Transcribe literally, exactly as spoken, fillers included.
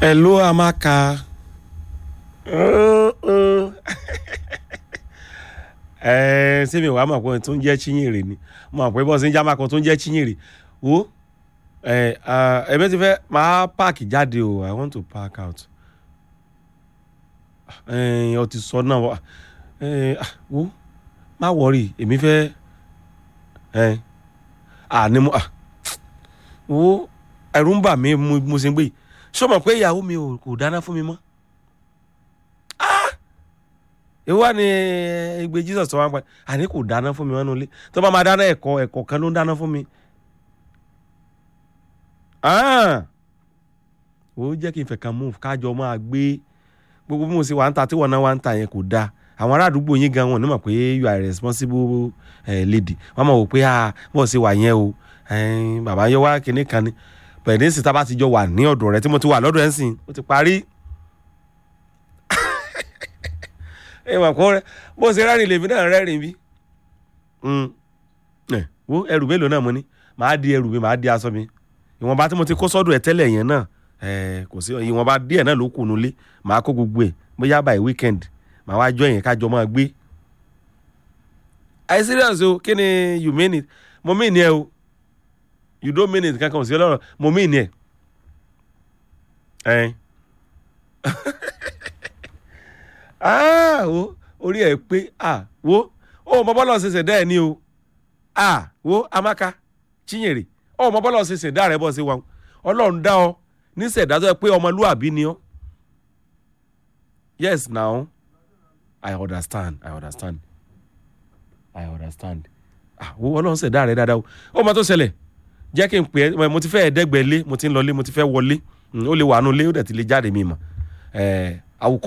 Hello, Amaka. Eh, ṣé mi wá mọ̀ pé tó ń jẹ́ Chinyere ni. Mo mọ̀ pé bọ́sẹ̀ ń jámá kan tó ń jẹ́ Chinyere. Wo eh ah ẹ̀mí ti fẹ́ máa park jáde o. I want to park out. Eh o ti sọ náà wá. Eh wo má worry, èmi fẹ́ eh ah ni mo ah wo ẹ̀rù ń bà mí mo ṣe ń gbé. Ṣó mọ̀ pé ìyàwó mi ò kò dáná fún mi mọ́. Ìwọ ni ìgbé Jesus tó wá ń pa àní kò dáná fún mi wọnú ilé tó bá máa dáná ẹ̀kọ́ ẹ̀kọ́ kan ló ń dáná fún mi. Ah ó jẹ́ kí n fẹ́ kan move kájọ máa gbé gbogbo bí mo ṣe wà ń ta tí wọ́n náà wà ń ta yẹn kò dáa. Àwọn ará àdúgbò yín gan wọn ní mọ̀ pé you are a responsible eh, lady. Wọ́n mọ̀ wò pé ah bọ́ọ̀ ṣe wà yẹn o eh, bàbá yọ wá kinní kan ni pẹ̀lú ìsìn tá bá ti jọ wà ní ọ̀dọ̀ rẹ tí mo ti wà lọ́dọ̀ ẹ̀ ń sìn ó ti parí. ẹ wà kọ́ bó ṣe rẹ́rìn lèmi náà rẹ́rìn bí. Wo ẹrù mélòó náà mo ní màá di ẹrù mi màá di aṣọ mi ìwọ̀nba tí mo ti kó sọ́dọ̀ ẹ̀ tẹ́lẹ̀ yẹn náà kò sí ìwọ̀nba díẹ̀ náà ló kù nulẹ̀ màá kó gbogbo ẹ̀ bóyá by weekend màá wá jọ yẹn kájọ máa gbé. I serious o kí ni you mean it mo mean ẹ o you don't mean it kankan sí ọlọ́run mo mean ẹ. ah wo orí ẹ pé ah wo ó mọ bọ́lọ̀ ṣẹṣẹ dá ẹ ní o ah wo Amaka Chinyere ó mọ bọ́lọ̀ ṣẹṣẹ dá rẹ bọ́ sí wa ọlọ́run dá ọ níṣẹ̀dá tó yẹ pé ọmọlúàbí ni ọ. Yes now I understand I understand I understand ah wo ọlọ́run ṣẹ̀dá rẹ dáadáa o ó mọ tó ṣẹlẹ̀ jẹ́ kí n pè é mo ti fẹ́ ẹ̀ẹ́dẹ́gbẹ̀lé mo ti ń lọlé mo ti fẹ́ wọlé ó lè wà nù lé ó dẹ̀ ti lè jáde mi mọ̀ ẹ̀ àwùkọ́.